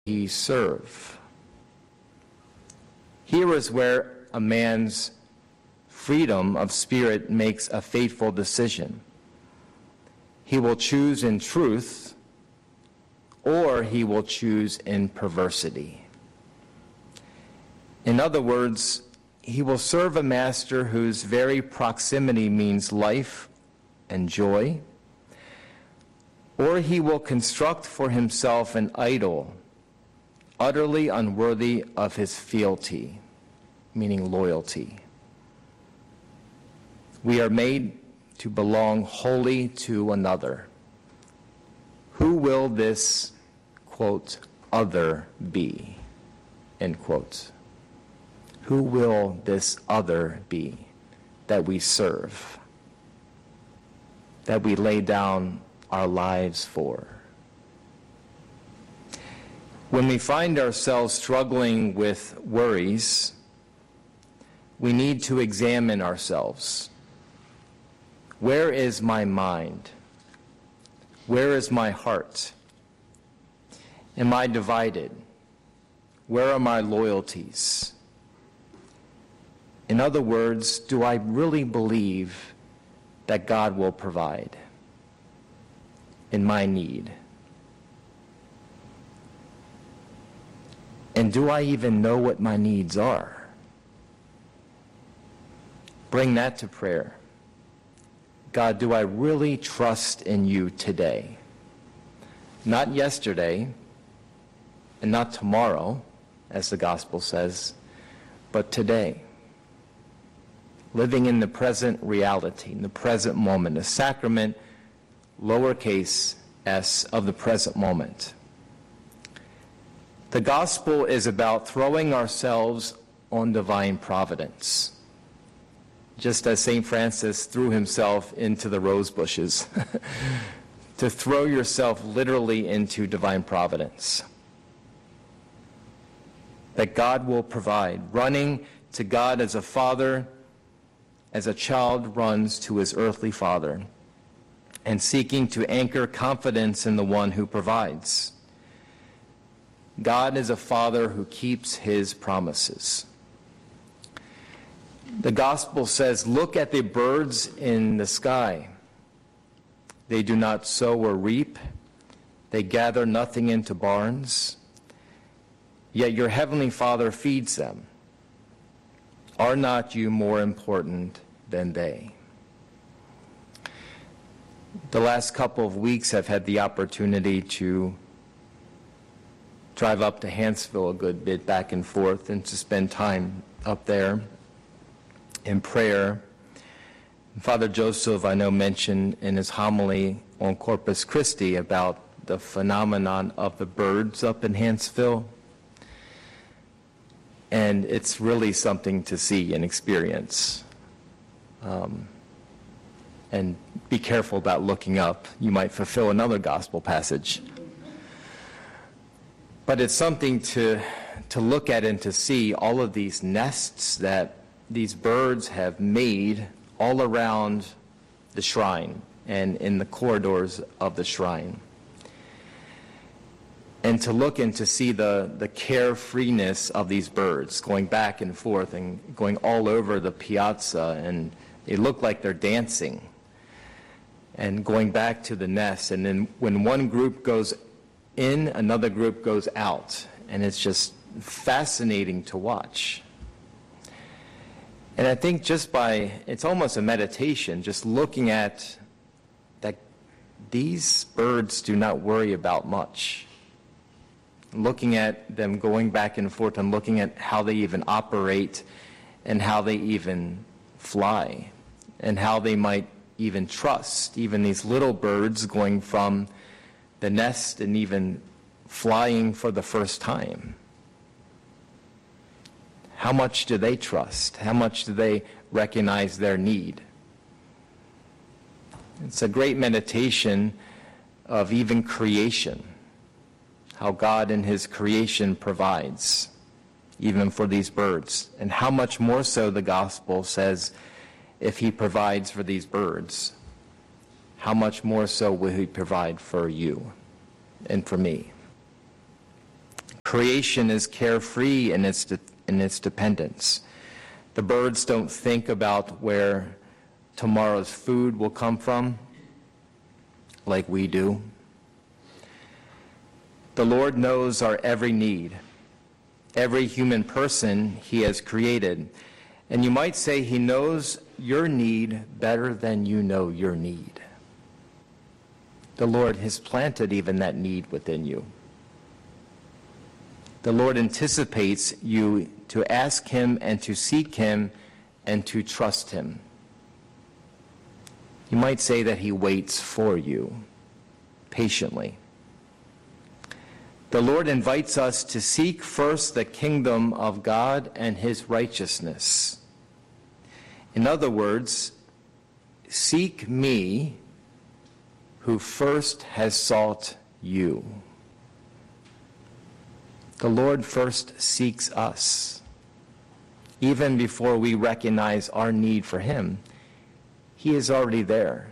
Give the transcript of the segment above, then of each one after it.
he serve? Here is where a man's freedom of spirit makes a fateful decision. He will choose in truth, or he will choose in perversity. In other words, he will serve a master whose very proximity means life and joy, or he will construct for himself an idol utterly unworthy of his fealty, meaning loyalty. We are made to belong wholly to another. Who will this, quote, other be, end quote? Who will this other be that we serve, that we lay down our lives for? When we find ourselves struggling with worries, we need to examine ourselves. Where is my mind? Where is my heart? Am I divided? Where are my loyalties? In other words, do I really believe that God will provide in my need? And do I even know what my needs are? Bring that to prayer. God, do I really trust in you today? Not yesterday, and not tomorrow, as the gospel says, but today. Living in the present reality, in the present moment, the sacrament, lowercase s, of the present moment. The gospel is about throwing ourselves on divine providence, just as St. Francis threw himself into the rose bushes, to throw yourself literally into divine providence. That God will provide, running to God as a father, as a child runs to his earthly father, and seeking to anchor confidence in the one who provides. God is a father who keeps his promises. The gospel says, look at the birds in the sky. They do not sow or reap. They gather nothing into barns. Yet your heavenly Father feeds them. Are not you more important than they? The last couple of weeks I've had the opportunity to drive up to Hanceville a good bit back and forth and to spend time up there in prayer. Father Joseph, I know, mentioned in his homily on Corpus Christi about the phenomenon of the birds up in Hanceville. And it's really something to see and experience. And be careful about looking up. You might fulfill another gospel passage. But it's something to look at and to see all of these nests that these birds have made all around the shrine and in the corridors of the shrine. And to look and to see the carefreeness of these birds going back and forth and going all over the piazza, and they look like they're dancing and going back to the nest. And then when one group goes in, another group goes out, and it's just fascinating to watch. And I think it's almost a meditation, just looking at that these birds do not worry about much. Looking at them going back and forth and looking at how they even operate and how they even fly and how they might even trust, even these little birds going from the nest and even flying for the first time. How much do they trust? How much do they recognize their need? It's a great meditation of even creation, how God in his creation provides, even for these birds, and how much more so the gospel says, if he provides for these birds, how much more so will he provide for you and for me? Creation is carefree in its dependence. The birds don't think about where tomorrow's food will come from like we do. The Lord knows our every need, every human person he has created. And you might say he knows your need better than you know your need. The Lord has planted even that need within you. The Lord anticipates you to ask him and to seek him and to trust him. You might say that he waits for you patiently. The Lord invites us to seek first the kingdom of God and his righteousness. In other words, seek me who first has sought you. The Lord first seeks us. Even before we recognize our need for him, he is already there,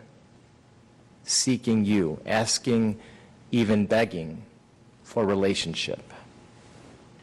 seeking you, asking, even begging for relationship.